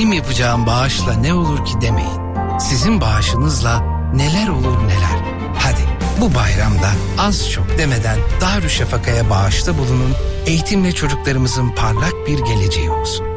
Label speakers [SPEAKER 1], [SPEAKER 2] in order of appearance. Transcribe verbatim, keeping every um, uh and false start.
[SPEAKER 1] benim yapacağım bağışla ne olur ki demeyin. Sizin bağışınızla neler olur neler. Hadi bu bayramda az çok demeden Darüşşafaka'ya bağışta bulunun. Eğitimle çocuklarımızın parlak bir geleceği olsun.